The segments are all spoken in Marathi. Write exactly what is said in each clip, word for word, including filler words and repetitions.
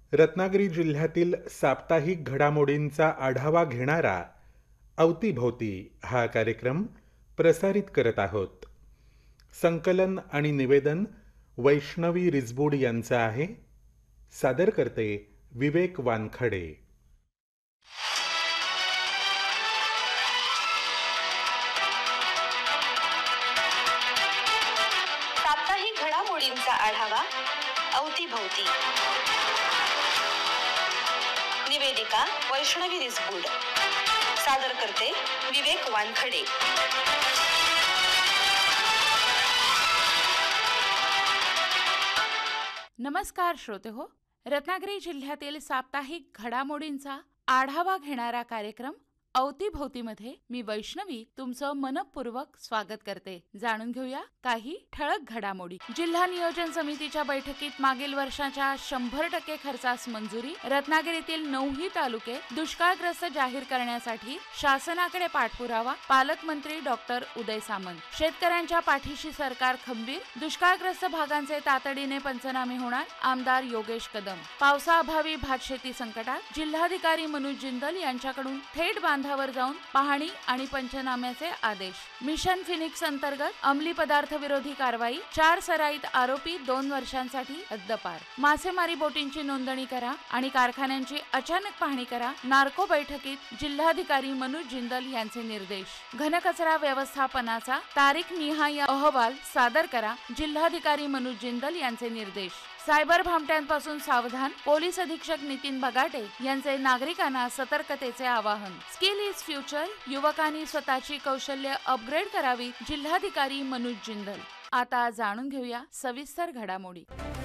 रत्नागिरी जिल्ह्यातील साप्ताहिक घडामोडींचा आढावा घेणारा अवतीभोवती हा कार्यक्रम प्रसारित करत आहोत. संकलन आणि निवेदन वैष्णवी रिजबूड यांचं आहे. सादर करते विवेक वानखडे. साप्ताहिक घडामोडींचा आढावा अवतीभोवती. निवेदिका वैष्णवी रिजबूड. सादर करते विवेक वानखडे. नमस्कार श्रोते हो. रत्नागिरी जिल्ह्यातील साप्ताहिक घडामोडींचा आढावा घेणारा कार्यक्रम अवतीभोवतीमध्ये मी वैष्णवी तुमचं मनपूर्वक स्वागत करते. जाणून घेऊया काही ठळक घडामोडी. जिल्हा नियोजन समितीच्या बैठकीत मागील वर्षाच्या शंभर टक्के खर्चास मंजुरी. रत्नागिरीतील नऊही तालुके दुष्काळग्रस्त जाहीर करण्यासाठी शासनाकडे पाठपुरावा. पालकमंत्री डॉक्टर उदय सामंत. शेतकऱ्यांच्या पाठीशी सरकार खंबीर. दुष्काळग्रस्त भागांचे तातडीने पंचनामे होणार. आमदार योगेश कदम. पावसाअभावी भातशेती संकटात. जिल्हाधिकारी मनोज जिंदल यांच्याकडून थेट बांधावर जाऊन पाहणी आणि पंचनाम्याचे आदेश. मिशन फिनिक्स अंतर्गत अंमली पदार्थ विरोधी कारवाई. चार सराईत आरोपी दोन वर्षांसाठी हद्दपार. मासेमारी बोटींची नोंदणी करा आणि कारखान्यांची अचानक पाहणी करा. नार्को बैठकीत जिल्हाधिकारी मनोज जिंदल यांचे निर्देश. घनकचरा व्यवस्थापनाचा तारीख निहाय अहवाल सादर करा. जिल्हाधिकारी मनोज जिंदल यांचे निर्देश. सायबर भामट्यांपासून सावधान. पोलीस अधीक्षक नितीन बगाटे यांचे नागरिकांना सतर्कतेचे आवाहन. Skill is future. युवकांनी स्वतःची कौशल्य अपग्रेड करावी. जिल्हाधिकारी मनोज जिंदल. आता जाणून घेऊया सविस्तर घडामोडी.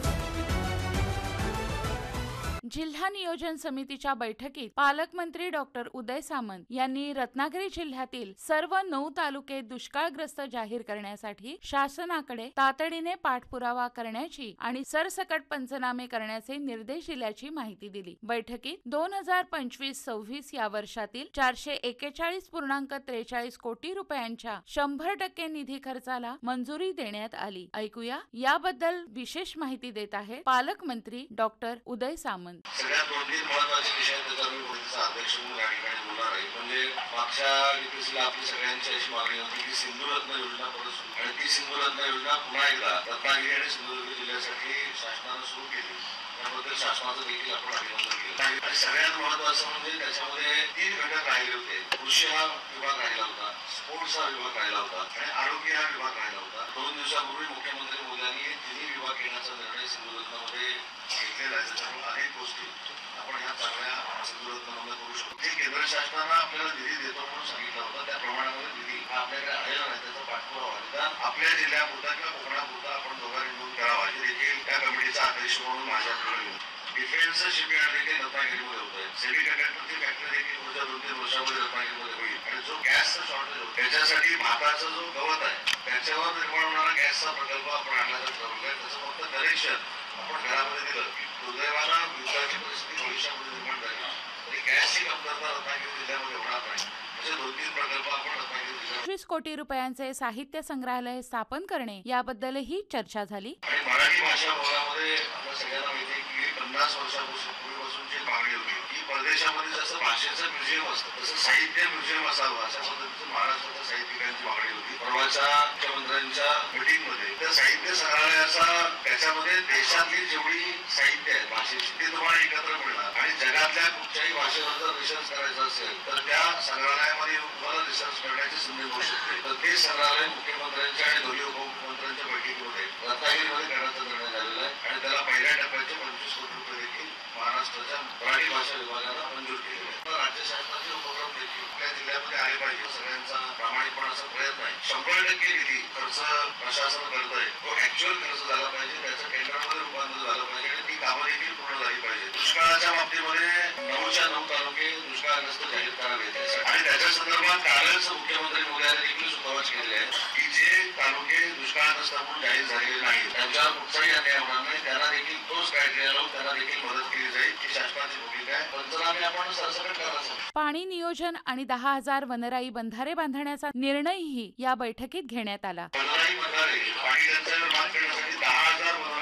जिल्हा नियोजन समितीच्या बैठकीत पालकमंत्री डॉक्टर उदय सामंत यांनी रत्नागिरी जिल्ह्यातील सर्व नऊ तालुके दुष्काळग्रस्त जाहीर करण्यासाठी शासनाकडे तातडीने पाठपुरावा करण्याची आणि सरसकट पंचनामे करण्याचे निर्देश दिल्याची माहिती दिली. बैठकीत दोन हजार पंचवीस सव्वीस या वर्षातील चारशे एकेचाळीस पूर्णांक त्रेचाळीस कोटी रुपयांच्या शंभर टक्के निधी खर्चाला मंजुरी देण्यात आली. ऐकूया याबद्दल विशेष माहिती देत आहे पालकमंत्री डॉक्टर उदय सामंत. सगळ्यात दोन तीन महत्वाचे विषय त्याचा मी बोलण्याचा अध्यक्ष म्हणून या ठिकाणी बोलणार आहे. म्हणजे मागच्या विकेसीला आपली सगळ्यांची अशी मागणी होती की सिंधुरत्न योजना परत सुरू, आणि ती सिंधुरत्न योजना पुन्हा एकदा रत्नागिरी आणि सिंधुदुर्ग जिल्ह्यासाठी शासनानं सुरू केली. त्याबद्दल शासनाचं देखील आपण अभिनंदन केलं. आणि सगळ्यात महत्वाचं म्हणजे त्याच्यामध्ये तीन घटक राहिले होते. कृषी हा विभाग राहिला होता, स्पोर्ट्स हा विभाग राहिला होता आणि आरोग्य हा विभाग राहिला होता. दोन दिवसापूर्वी मुख्यमंत्री मोदयांनी तिन्ही विभाग घेण्याचा निर्णय सिंधुदुर्गमध्ये घेतलेला आहे. त्याच्यामुळे अनेक गोष्टी आपण ह्या चांगल्या सिंधुदुर्गमध्ये करू शकतो. हे केंद्र शासनानं आपल्याला निधी देतो म्हणून सांगितलं होतं, त्या प्रमाणामध्ये निधी हा आपल्याकडे आलेला नाही. त्याचा पाठपुरावा निदान आपल्या जिल्ह्यापुरता किंवा कोकणापुरता आपण दोघांनी मिळून करावा. हे देखील त्या कमिटीचा अध्यक्ष म्हणून माझ्याकडे येईल. डिफेन्स शिपयार्ड देखील रत्नागिरीमध्ये होत आहे. सेमी कंडक्टरची फॅक्टरी देखील पुढच्या दोन तीन वर्षामध्ये रत्नागिरीमध्ये होईल. आणि जो गॅसचा शॉर्टेज होतो त्याच्यासाठी भाताचा जो गवत आहे त्याच्यावर निर्माण होणारा गॅसचा प्रकल्प आपण आणण्याचं ठरवलंय. त्याचं फक्त कनेक्शन आपण घरामध्ये दिलं की दुर्दैवानं युद्धाची परिस्थिती भविष्यामध्ये निर्माण झाली तरी गॅसची कमतरता रत्नागिरी जिल्ह्यामध्ये होणार नाही. असे दोन तीन प्रकल्प आपण रत्नागिरी जिल्ह्यात पंचवीस कोटी रुपयांचे साहित्य संग्रहालय स्थापन करणे याबद्दलही चर्चा झाली. आणि मराठी भाषा भवनामध्ये आपल्या सगळ्यांना माहिती की पन्नास वर्षापासून पूर्वीपासूनची मागणी होती की परदेशामध्ये जसं भाषेचं म्युझियम असतं तसं साहित्य म्युझियम असावं, अशा पद्धतीचं महाराष्ट्राच्या साहित्यिकांची मागणी होती. परवाच्या मुख्यमंत्र्यांच्या मीटिंगमध्ये त्या साहित्य संग्रहालयाचा त्याच्यामध्ये देशातली जेवढी साहित्य आहे भाषेची ते तुम्हाला एकत्र मिळणार. आणि जगातल्या कुठच्याही भाषेवर जर रिसर्च करायचं असेल तर त्या संग्रहालयामध्ये तुम्हाला रिसर्च करण्याची संधी मिळू शकते. तर ते संग्रहालय मुख्यमंत्र्यांच्या आणि दोन्ही उपमुख्यमंत्र्यांच्या बैठकीमध्ये रत्नागिरीमध्ये करण्याचा निर्णय झालेला आहे. आणि त्याला पहिल्या टप्प्याचे पंचवीस कोटी रुपये देखील महाराष्ट्राच्या मराठी भाषा विभागाला मंजूर केलेले आहे. राज्य शासनाचे उपक्रम देखील आपल्या जिल्ह्यामध्ये आले पाहिजे. सगळ्यांचा प्रामाणिकपणाचा प्रयत्न आहे. शंभर टक्के निधी खर्च प्रशासन करतोय तो ऍक्च्युअल खर्च झाला पाहिजे, त्याचं टेंडरमध्ये रूपांतर झालं पाहिजे आणि ती कामं देखील पूर्ण झाली पाहिजे. दुष्काळाच्या बाबतीमध्ये नऊच्या नऊ तालुके दुष्काळग्रस्त जाहीर करावे आणि त्याच्या संदर्भात कालच मुख्यमंत्री मोदयांनी देखील सुतोवाच केलेले आहे की जे तालुके दुष्काळग्रस्त म्हणून जाहीर झालेले नाही त्यांच्यावर कुठचाही अन्याय होणार नाही. त्यांना देखील तोच क्रायटेरिया लावून त्यांना देखील मदत केली जाईल. ही शासनाची भूमिका आहे. पंचनामे आपण सरसकट करायचं. पाणी नियोजन आणि दहा हजार वनराई बंधारे बांधण्याचा निर्णयही या बैठकीत घेण्यात आला. वनराई बंधारे पाणी टंचाईवर मात करण्यासाठी दहा हजार